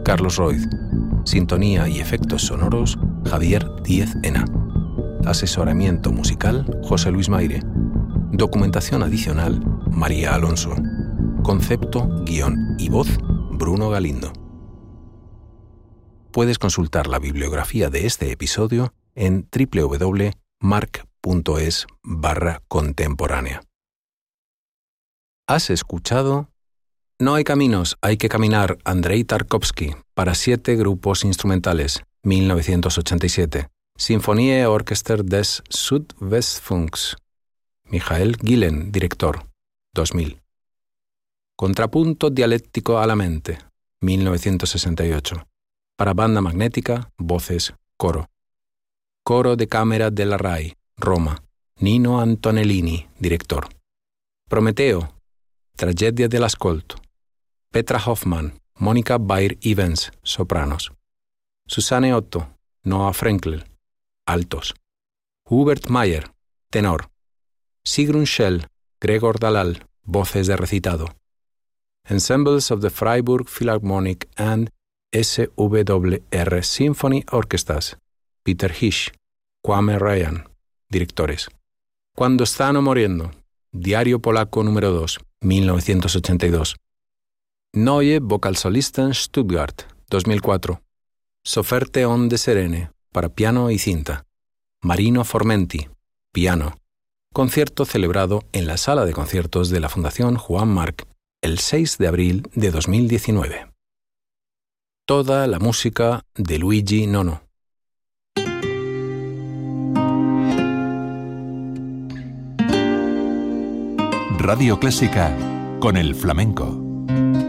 Carlos Roiz. Sintonía y efectos sonoros, Javier Díez Ena. Asesoramiento musical, José Luis Maire. Documentación adicional, María Alonso. Concepto, guión y voz, Bruno Galindo. Puedes consultar la bibliografía de este episodio en www.marc.es/contemporánea. Has escuchado No hay caminos, hay que caminar, Andrei Tarkovsky, para 7 grupos instrumentales, 1987. Sinfonie Orchester des Südwestfunks. Michael Gillen, director, 2000. Contrapunto dialéctico a la mente, 1968. Para banda magnética, voces, coro. Coro de cámara della RAI, Roma. Nino Antonellini, director. Prometeo, tragedia dell'ascolto. Petra Hoffmann, Mónica Bayer-Evans, sopranos. Susanne Otto, Noah Frenkel, altos. Hubert Mayer, tenor. Sigrun Schell, Gregor Dalal, voces de recitado. Ensembles of the Freiburg Philharmonic and SWR Symphony Orchestras, Peter Hisch, Kwame Ryan, directores. Cuando stanno muriendo, Diario polaco número 2, 1982. Neue Vokalsolisten Stuttgart, 2004. Sofferte onde serene, para piano y cinta. Marino Formenti, piano. Concierto celebrado en la sala de conciertos de la Fundación Juan March el 6 de abril de 2019. Toda la música de Luigi Nono. Radio Clásica con el flamenco.